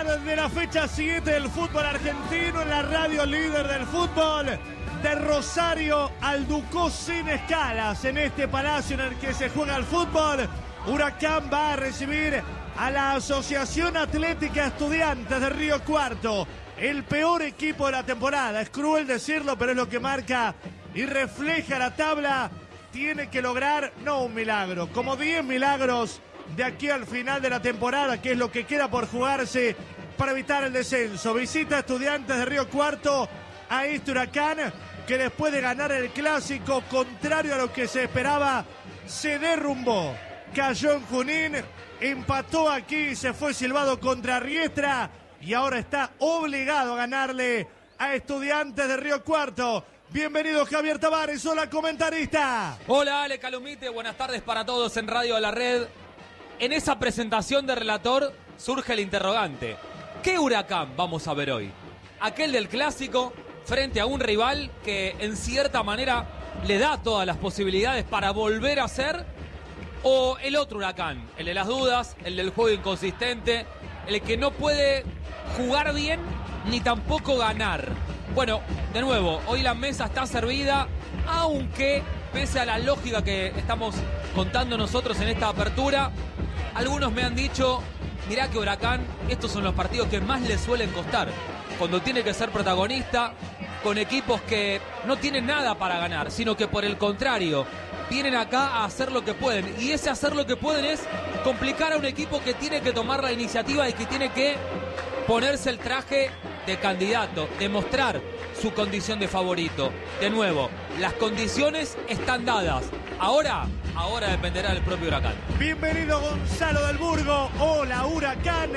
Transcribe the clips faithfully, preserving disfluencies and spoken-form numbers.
actividad de la fecha siete del fútbol argentino en la radio líder del fútbol. De Rosario al Ducó sin escalas en este palacio en el que se juega el fútbol. Huracán va a recibir a la Asociación Atlética Estudiantes de Río Cuarto. El peor equipo de la temporada. Es cruel decirlo, pero es lo que marca y refleja la tabla. Tiene que lograr, no un milagro, como diez milagros de aquí al final de la temporada, que es lo que queda por jugarse para evitar el descenso. Visita a Estudiantes de Río Cuarto a este Huracán, que después de ganar el clásico, contrario a lo que se esperaba, se derrumbó. Cayó en Junín, empató aquí, se fue silbado contra Riestra y ahora está obligado a ganarle a Estudiantes de Río Cuarto. Bienvenido Javier Tavares, hola comentarista. Hola Ale Calumite, buenas tardes para todos en Radio de la Red. En esa presentación de relator surge el interrogante. ¿Qué Huracán vamos a ver hoy? ¿Aquel del clásico frente a un rival que en cierta manera le da todas las posibilidades para volver a ser? ¿O el otro Huracán? El de las dudas, el del juego inconsistente, el que no puede jugar bien ni tampoco ganar. Bueno, de nuevo, hoy la mesa está servida, aunque pese a la lógica que estamos contando nosotros en esta apertura, algunos me han dicho, mirá que Huracán, estos son los partidos que más le suelen costar, cuando tiene que ser protagonista, con equipos que no tienen nada para ganar, sino que por el contrario, vienen acá a hacer lo que pueden, y ese hacer lo que pueden es complicar a un equipo que tiene que tomar la iniciativa y que tiene que ponerse el traje de candidato, demostrar su condición de favorito. De nuevo, las condiciones están dadas. Ahora, ahora dependerá del propio Huracán. Bienvenido Gonzalo del Burgo. Hola Huracán.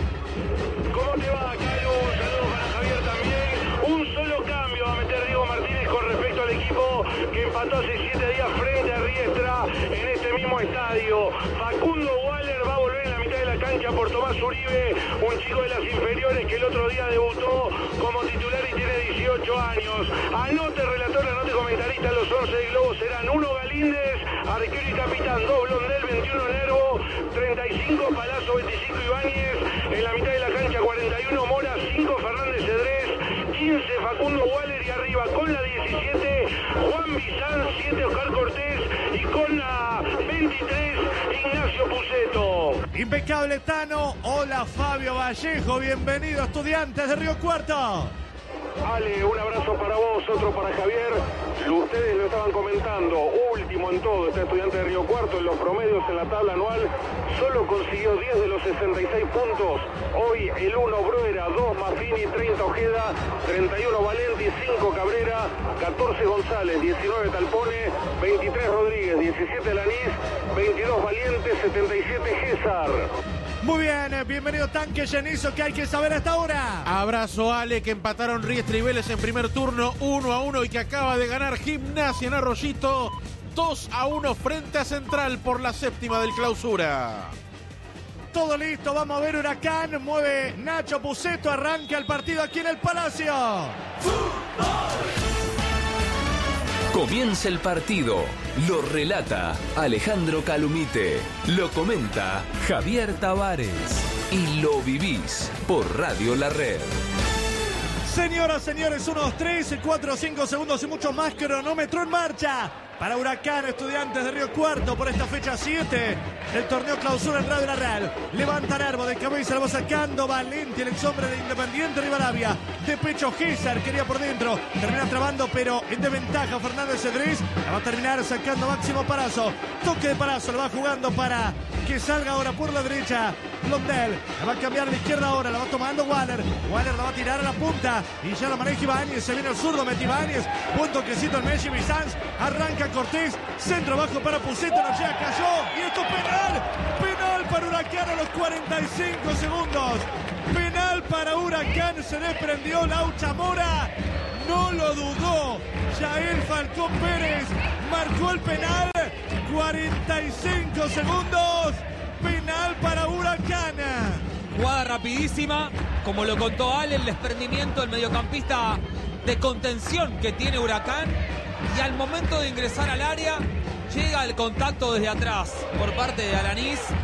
¿Cómo te va, Calu? Un saludo para Javier también. Un solo cambio va a meter Diego Martínez con respecto al equipo que empató hace siete días frente a Riestra en este mismo estadio. Facundo Waller va a volver en la mitad de la cancha por Tomás Uribe, un chico de las inferiores que el otro día debutó como titular y tiene dieciocho años. Anote relator, anote comentarista, los once de Globo serán uno Galíndez, arquero y capitán, dos Blondel, veintiuno Nervo, treinta y cinco Palazzo, veinticinco Ibáñez, en la mitad de la cancha cuarenta y uno Mora, cinco Fernández Cedrés, quince Facundo Waller y arriba con la diecisiete Juan Bizán, siete Oscar Cortés y con la veintitrés Ignacio Puceto. Impecable Tano. Hola Fabio Vallejo, bienvenido a Estudiantes de Río Cuarto. Ale, un abrazo para vos, otro para Javier. Ustedes lo estaban comentando, último en todo, está Estudiante de Río Cuarto en los promedios en la tabla anual. Solo consiguió diez de los sesenta y seis puntos. Hoy el uno Bruera, dos Maffini, treinta Ojeda, treinta y uno Valenti, cinco Cabrera, catorce González, diecinueve Talpone, veintitrés Rodríguez, diecisiete Lanís, veintidós Valiente, setenta y siete Gésar. Muy bien, bienvenido Tanque Llenizo, ¿qué hay que saber hasta ahora? Abrazo Ale, que empataron Riestra y Vélez en primer turno uno a uno y que acaba de ganar Gimnasia en Arroyito dos a uno frente a Central por la séptima del clausura. Todo listo, vamos a ver Huracán, mueve Nacho Puceto, arranca el partido aquí en el Palacio. Comienza el partido, lo relata Alejandro Calumite, lo comenta Javier Tavares y lo vivís por Radio La Red. Señoras, señores, unos tres, cuatro, cinco segundos y mucho más, cronómetro en marcha para Huracán, Estudiantes de Río Cuarto por esta fecha siete del torneo clausura en Radio La Real. Levanta Nervo de cabeza, la va sacando Valenti, el ex hombre de Independiente Rivadavia. De pecho Gésar, quería por dentro, termina trabando pero en desventaja Fernández Cedrés. La va a terminar sacando Máximo Parazo. Toque de Parazo, la va jugando para que salga ahora por la derecha Blondel. La va a cambiar a la izquierda ahora, la va tomando Waller. Waller la va a tirar a la punta y ya la maneja Ibáñez. Se viene el zurdo, mete Ibáñez. Buen toquecito en Messi Bizanz. Arranca Cortés, centro bajo para Puceto, no llega, cayó. Y esto es penal. Penal para Huracán a los cuarenta y cinco segundos. Penal para Huracán, se desprendió Laucha Mora. No lo dudó. Yael Falcón Pérez marcó el penal. cuarenta y cinco segundos. Penal para Huracán. Jugada rapidísima, como lo contó Ale, el desprendimiento del mediocampista de contención que tiene Huracán. Y al momento de ingresar al área, llega el contacto desde atrás por parte de Alanís.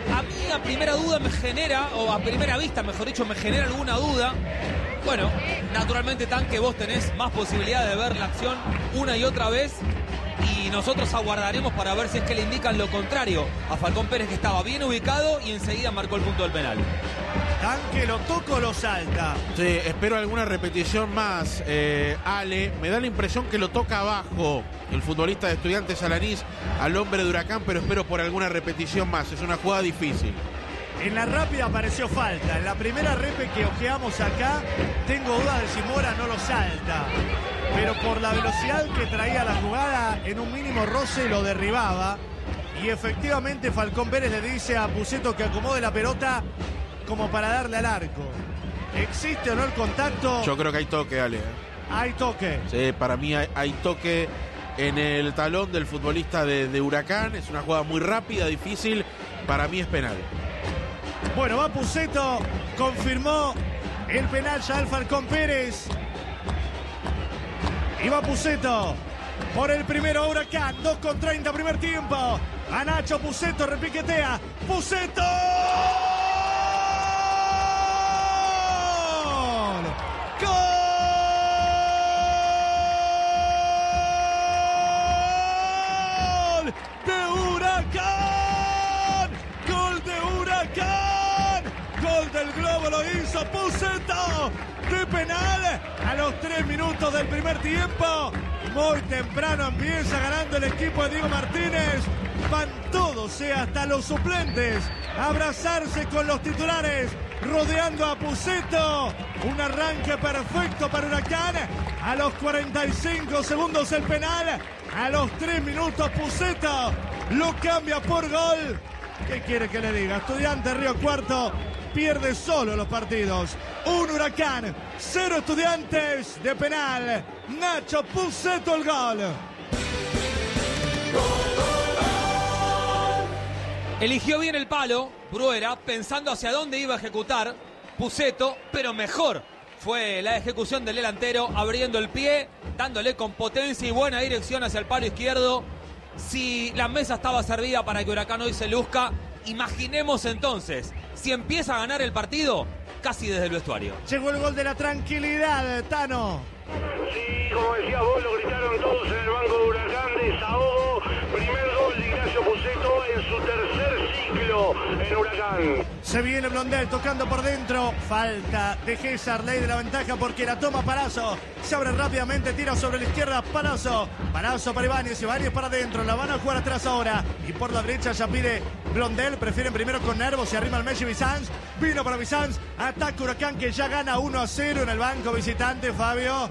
A mí a primera duda me genera, o a primera vista, mejor dicho, me genera alguna duda. Bueno, naturalmente, Tan, que vos tenés más posibilidades de ver la acción una y otra vez. Y nosotros aguardaremos para ver si es que le indican lo contrario a Falcón Pérez, que estaba bien ubicado y enseguida marcó el punto del penal. Tan que lo toca o lo salta. Sí, espero alguna repetición más, eh, Ale. Me da la impresión que lo toca abajo el futbolista de Estudiantes Alanís al hombre de Huracán, pero espero por alguna repetición más. Es una jugada difícil. En la rápida apareció falta. En la primera repe que ojeamos acá, tengo dudas de si Mora no lo salta. Pero por la velocidad que traía la jugada, en un mínimo roce lo derribaba. Y efectivamente Falcón Pérez le dice a Pusetto que acomode la pelota como para darle al arco. ¿Existe o no el contacto? Yo creo que hay toque, Ale. Hay toque. Sí, para mí hay, hay toque en el talón del futbolista de, de Huracán. Es una jugada muy rápida, difícil. Para mí es penal. Bueno, va Pusetto, confirmó el penal ya el Falcón Pérez. Y va Pusetto por el primero Huracán, dos con treinta primer tiempo. A Nacho Pusetto, repiquetea. ¡Pusetto! ¡Gol! ¡Gol! ¡De Huracán! ¡Gol de Huracán! ¡Gol del Globo! Lo hizo Pusetto de penal a los tres minutos del primer tiempo. Muy temprano empieza ganando el equipo de Diego Martínez. Van todos, eh, hasta los suplentes, a abrazarse con los titulares, rodeando a Pusetto. Un arranque perfecto para Huracán. A los cuarenta y cinco segundos el penal. A los tres minutos Pusetto lo cambia por gol. ¿Qué quiere que le diga? Estudiantes Río Cuarto pierde solo los partidos. Un Huracán, cero Estudiantes de penal. Nacho Pusetto el gol. Eligió bien el palo, Bruera, pensando hacia dónde iba a ejecutar Pusetto, pero mejor fue la ejecución del delantero, abriendo el pie, dándole con potencia y buena dirección hacia el palo izquierdo. Si la mesa estaba servida para que Huracán hoy se luzca, imaginemos entonces, si empieza a ganar el partido, casi desde el vestuario. Llegó el gol de la tranquilidad, Tano. Sí, como decías vos, lo gritaron todos en el banco de Huracán. Desahogo, primer gol de Ignacio Pusetto en su tercer ciclo en Huracán. Se viene Blondel tocando por dentro. Falta de César, ley de la ventaja porque la toma Palazzo. Se abre rápidamente, tira sobre la izquierda Palazzo. Palazzo para Ibáñez, Ibáñez para adentro. La van a jugar atrás ahora. Y por la derecha ya pide Blondel. Prefieren primero con Nervo, se arrima el Messi Bizanz. Vino para Bizanz. Ataca Huracán que ya gana uno a cero en el banco visitante, Fabio.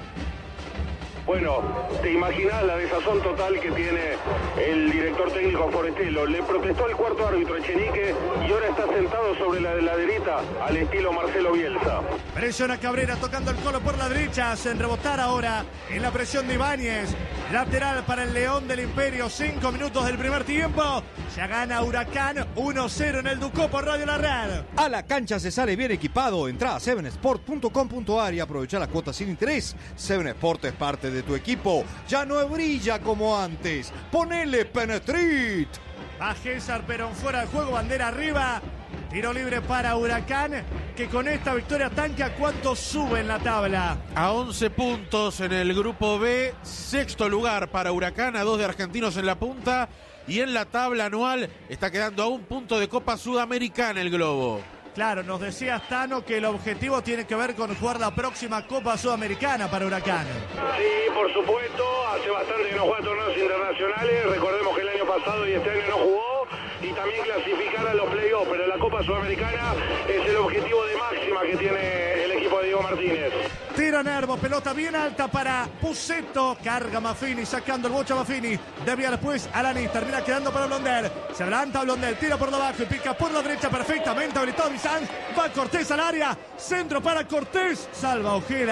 Bueno, te imaginas la desazón total que tiene el director técnico Forestelo. Le protestó el cuarto árbitro Echenique y ahora está sentado sobre la laderita al estilo Marcelo Bielsa. Presiona Cabrera tocando el colo por la derecha. Hacen rebotar ahora en la presión de Ibáñez. Lateral para el León del Imperio. Cinco minutos del primer tiempo. Ya gana Huracán uno cero en el Ducó por Radio La Red. A la cancha se sale bien equipado. Entrá a seven sport punto com punto a r y aprovecha la cuota sin interés. Seven Sport es parte de tu equipo. Ya no brilla como antes. Ponele Penetrit. Va César Perón fuera de juego. Bandera arriba. Tiro libre para Huracán, que con esta victoria tanca. ¿Cuánto sube en la tabla? A once puntos en el grupo B. Sexto lugar para Huracán, a dos de Argentinos en la punta. Y en la tabla anual está quedando a un punto de Copa Sudamericana el Globo. Claro, nos decía Tano que el objetivo tiene que ver con jugar la próxima Copa Sudamericana para Huracán. Sí, por supuesto, hace bastante que no juega torneos internacionales. Recordemos que el año pasado y este año no jugó. Y también clasificar a los playoffs, pero la Copa Sudamericana es el objetivo de máxima que tiene el equipo de Diego Martínez. Tira Nervo, pelota bien alta para Pusetto, carga Maffini, sacando el bocha Maffini, desvía después Alanis, termina quedando para Blondel, se adelanta Blondel, tira por debajo y pica por la derecha perfectamente, habilitado Bizanz, va Cortés al área, centro para Cortés, salva Ojeda,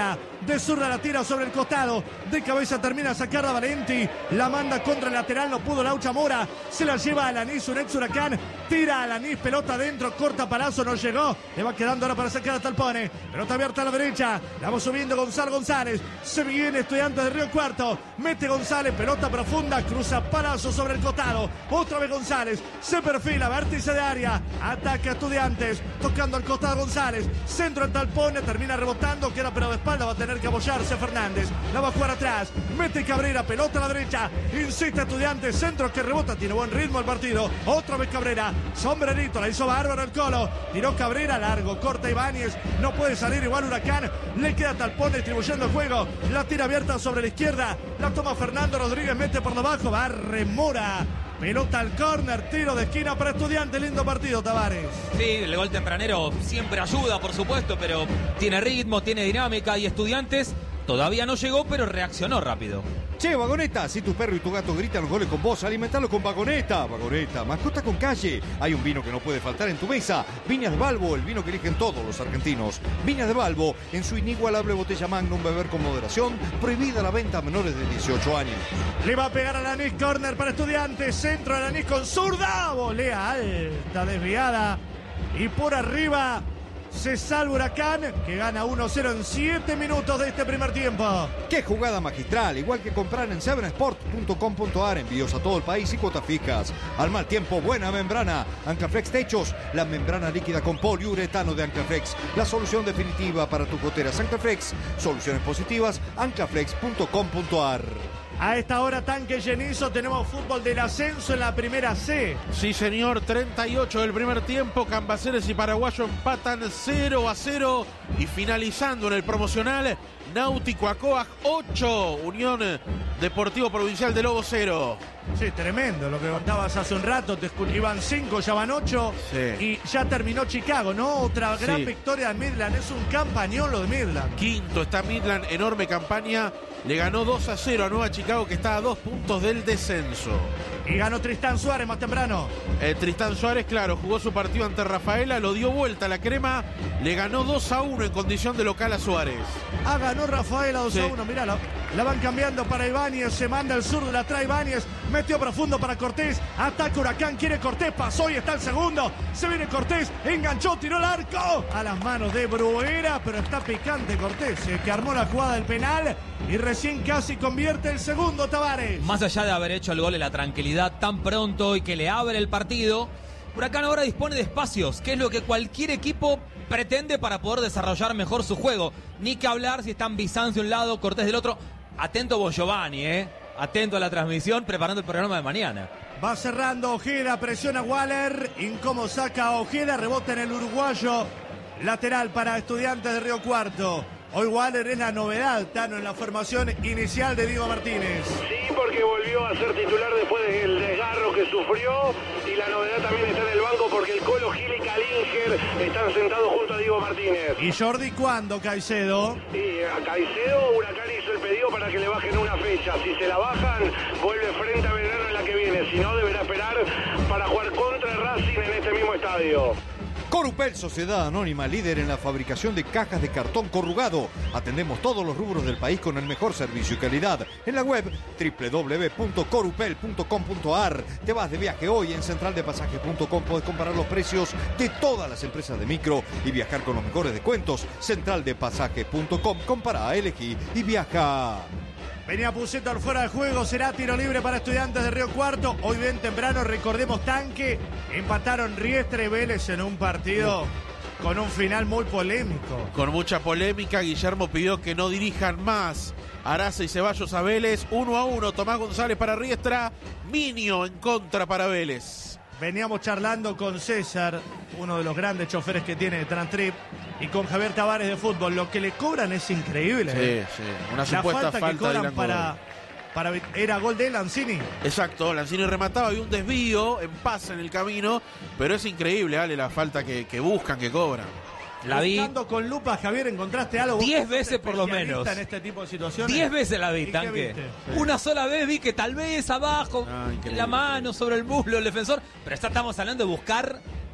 De zurda la tira sobre el costado. De cabeza termina a sacarla Valenti. La manda contra el lateral. No pudo Laucha Mora. Se la lleva a Alanís. Un ex Huracán. Tira a Alanís. Pelota adentro. Corta Palazzo. No llegó. Le va quedando ahora para sacar a Talpone. Pelota abierta a la derecha. La va subiendo Gonzalo González. Se viene Estudiantes de Río Cuarto. Mete González. Pelota profunda. Cruza Palazzo sobre el costado. Otra vez González. Se perfila. Vértice de área. Ataque a Estudiantes. Tocando al costado González. Centro en Talpone. Termina rebotando. Queda pero de espalda. Va a tener que apoyarse Fernández. La va a jugar atrás. Mete Cabrera. Pelota a la derecha. Insiste Estudiantes. Centro que rebota. Tiene buen ritmo el partido. Otra vez Cabrera. Sombrerito. La hizo bárbaro el Colo. Tiró Cabrera. Largo. Corta Ibáñez. No puede salir igual Huracán. Le queda Talpone distribuyendo el juego. La tira abierta sobre la izquierda. La toma Fernando Rodríguez. Mete por debajo. Va Remora. Pelota al córner, tiro de esquina para Estudiantes, lindo partido, Tavares. Sí, el gol tempranero siempre ayuda, por supuesto, pero tiene ritmo, tiene dinámica y Estudiantes todavía no llegó, pero reaccionó rápido. Che, Vagoneta, si tu perro y tu gato gritan los goles con vos, alimentalo con Vagoneta. Vagoneta, mascota con calle. Hay un vino que no puede faltar en tu mesa. Viñas de Balbo, el vino que eligen todos los argentinos. Viñas de Balbo, en su inigualable botella Magnum, beber con moderación. Prohibida la venta a menores de dieciocho años. Le va a pegar a Alanís, córner para Estudiantes. Centro de Alanís con zurda. Volea alta, desviada. Y por arriba se salva Huracán, que gana uno cero en siete minutos de este primer tiempo. ¡Qué jugada magistral! Igual que comprar en seven sport punto com punto a r, envíos a todo el país y cuotas fijas. Al mal tiempo, buena membrana. Ancaflex Techos, la membrana líquida con poliuretano de Ancaflex. La solución definitiva para tus goteras. Ancaflex, soluciones positivas, ancaflex punto com punto a r. A esta hora, tanque llenizo, tenemos fútbol del ascenso en la primera C. Sí, señor, treinta y ocho del primer tiempo. Cambaceres y Paraguayo empatan cero a cero. Y finalizando en el promocional, Náutico Acoag ocho, Unión Deportivo Provincial de Lobo cero. Sí, tremendo lo que contabas hace un rato. Te escu- iban cinco, ya van ocho. Sí. Y ya terminó Chicago, ¿no? Otra gran Sí. victoria de Midland. Es un campañón lo de Midland. Quinto está Midland, enorme campaña. Le ganó dos a cero a Nueva Chicago, que está a dos puntos del descenso. Y ganó Tristán Suárez más temprano. Eh, Tristán Suárez, claro, jugó su partido ante Rafaela, lo dio vuelta a la crema, le ganó dos a uno en condición de local a Suárez. Ah, ganó Rafaela dos Sí. a uno. Mirá, la, la van cambiando para Ibáñez. Se manda el zurdo, la trae Ibáñez. Metió profundo para Cortés. Ataca Huracán, quiere Cortés. Pasó y está el segundo. Se viene Cortés. Enganchó, tiró el arco. A las manos de Bruera, pero está picante Cortés, el que armó la jugada del penal. Y recién casi convierte el segundo, Tavares. Más allá de haber hecho el gol en la tranquilidad tan pronto y que le abre el partido, Huracán ahora dispone de espacios, que es lo que cualquier equipo pretende para poder desarrollar mejor su juego. Ni que hablar si están Bizancio de un lado, Cortés del otro. Atento Bon Giovanni, ¿eh? Atento a la transmisión, preparando el programa de mañana. Va cerrando Ojeda, presiona Waller. Incómodo saca a Ojeda, rebota en el uruguayo. Lateral para Estudiantes de Río Cuarto. Hoy Waller es la novedad, Tano, en la formación inicial de Diego Martínez. Sí, porque volvió a ser titular después del desgarro que sufrió. Y la novedad también está en el banco porque el Colo Gil y Calinger están sentados junto a Diego Martínez. ¿Y Jordi cuándo, Caicedo? Y a Caicedo, Huracán hizo el pedido para que le bajen una fecha. Si se la bajan, vuelve frente a Belgrano en la que viene. Si no, deberá esperar para jugar contra Racing en este mismo estadio. Corupel, sociedad anónima, líder en la fabricación de cajas de cartón corrugado. Atendemos todos los rubros del país con el mejor servicio y calidad. En la web doble u doble u doble u punto corupel punto com punto a r. Te vas de viaje hoy en central de pasajes punto com. Puedes comparar los precios de todas las empresas de micro y viajar con los mejores descuentos. central de pasajes punto com. Compara, elegí y viaja. Venía Puceto al fuera de juego, será tiro libre para Estudiantes de Río Cuarto. Hoy bien temprano, recordemos, tanque. Empataron Riestra y Vélez en un partido con un final muy polémico. Con mucha polémica, Guillermo pidió que no dirijan más Araza y Ceballos a Vélez. Uno a uno, Tomás González para Riestra, Minio en contra para Vélez. Veníamos charlando con César, uno de los grandes choferes que tiene Transtrip, y con Javier Tavares de fútbol. Lo que le cobran es increíble. Sí, sí, una La supuesta falta, falta que cobran de para, para... Era gol de Lanzini. Exacto, Lanzini remataba, había un desvío en paz en el camino, pero es increíble, Ale, la falta que, que buscan, que cobran. La vi Buscando con lupa, Javier, ¿encontraste algo? diez Vos sos veces por lo especialista menos. en este tipo de situaciones. Diez veces la ¿Y vi, qué tanque. viste? Una sola vez vi que tal vez abajo, Ah, increíble. la mano sobre el muslo del defensor. Pero ya estamos hablando de buscar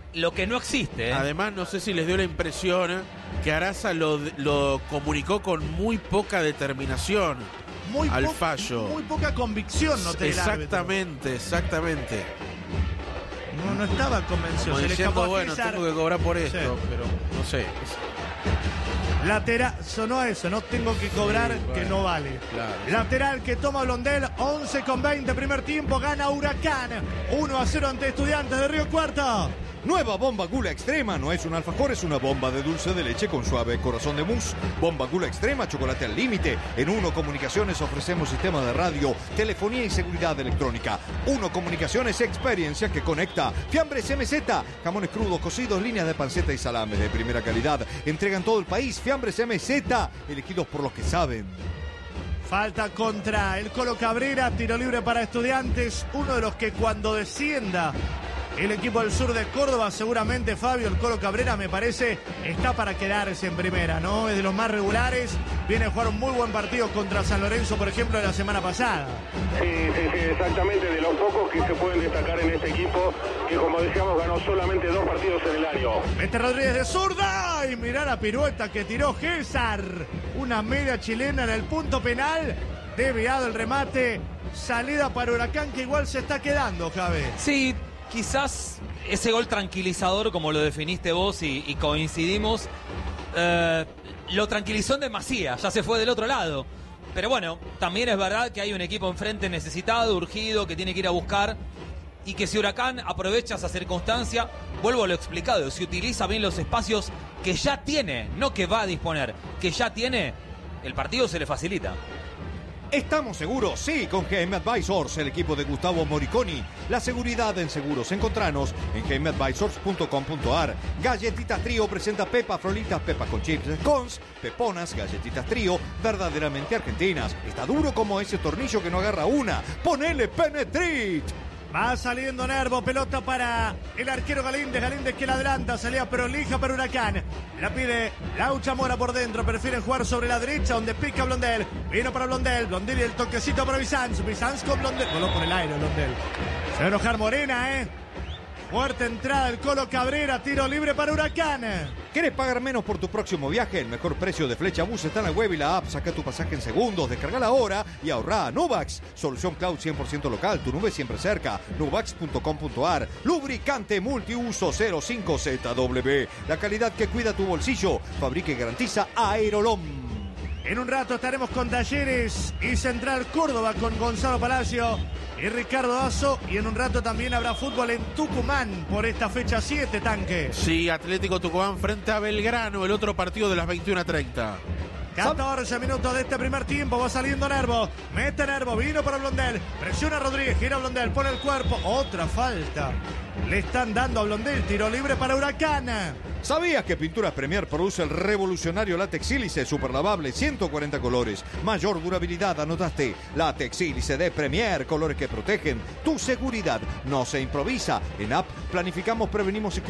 lo que no existe. ¿eh? Además, no sé si les dio la impresión que Araza lo, lo comunicó con muy poca determinación Muy al po- fallo. Muy poca convicción noté el árbitro. Exactamente, exactamente. No, no estaba convencido. Como Se le diciendo, escapó a bueno, César. tengo que cobrar por esto, Sí. pero no sé. Lateral, sonó eso, no tengo que cobrar, Sí, bueno, que no vale. claro. Lateral que toma Blondel, once con veinte, primer tiempo, gana Huracán, uno a cero ante Estudiantes de Río Cuarto. Nueva bomba Gula Extrema, no es un alfajor, es una bomba de dulce de leche con suave corazón de mousse. Bomba Gula Extrema, chocolate al límite. En Uno Comunicaciones ofrecemos sistema de radio, telefonía y seguridad electrónica. Uno Comunicaciones, experiencia que conecta. Fiambres M Z, jamones crudos, cocidos, líneas de panceta y salame de primera calidad. Entregan todo el país. Fiambres M Z, elegidos por los que saben. Falta contra el Colo Cabrera, tiro libre para Estudiantes, uno de los que cuando descienda el equipo del sur de Córdoba, seguramente Fabio, el Colo Cabrera, me parece, está para quedarse en primera, ¿no? Es de los más regulares, viene a jugar un muy buen partido contra San Lorenzo, por ejemplo, de la semana pasada. Sí, sí, sí, exactamente, de los pocos que se pueden destacar en este equipo, que como decíamos ganó solamente dos partidos en el año. Mete Rodríguez de zurda y mirá la pirueta que tiró César. Una media chilena en el punto penal, desviado el remate, salida para Huracán que igual se está quedando, Javi. Sí, quizás ese gol tranquilizador, como lo definiste vos y, y coincidimos, eh, lo tranquilizó en demasía, ya se fue del otro lado. Pero bueno, también es verdad que hay un equipo enfrente necesitado, urgido, que tiene que ir a buscar, y que si Huracán aprovecha esa circunstancia, vuelvo a lo explicado, si utiliza bien los espacios que ya tiene, no que va a disponer, que ya tiene, el partido se le facilita. ¿Estamos seguros? Sí, con G M Advisors, el equipo de Gustavo Moriconi. La seguridad en seguros. Encontranos en g m advisors punto com punto a r. Galletitas Trío presenta Pepa Frolitas, Pepa con chips, cons, peponas, galletitas Trío, verdaderamente argentinas. Está duro como ese tornillo que no agarra una. ¡Ponele Penetrit! Va saliendo Nervo, pelota para el arquero Galíndez, Galíndez que la adelanta, salía prolija para Huracán. La pide Laucha Mora por dentro, prefieren jugar sobre la derecha donde pica Blondel. Vino para Blondel, Blondel y el toquecito para Bizanz, Bizanz con Blondel. Voló por el aire Blondel. Se va a enojar Morena, ¿eh? Fuerte entrada del Colo Cabrera, tiro libre para Huracán. ¿Querés pagar menos por tu próximo viaje? El mejor precio de Flecha Bus está en la web y la app. Saca tu pasaje en segundos, descargala ahora y ahorrá. Nubax, solución cloud cien por ciento local, tu nube siempre cerca. nubax punto com punto a r. Lubricante multiuso cero cinco Z W. La calidad que cuida tu bolsillo. Fabrica y garantiza Aerolom. En un rato estaremos con Talleres y Central Córdoba con Gonzalo Palacio y Ricardo Azo. Y en un rato también habrá fútbol en Tucumán por esta fecha siete, Tanque. Sí, Atlético Tucumán frente a Belgrano, el otro partido de las veintiuna treinta. catorce minutos de este primer tiempo, va saliendo Nervo, mete Nervo, vino para Blondel, presiona a Rodríguez, gira a Blondel, pone el cuerpo, otra falta. Le están dando a Blondel, tiro libre para Huracán. ¿Sabías que Pinturas Premier produce el revolucionario látex sílice superlavable ciento cuarenta colores? Mayor durabilidad, anotaste. Látex sílice de Premier, colores que protegen tu seguridad. No se improvisa. En App planificamos, prevenimos y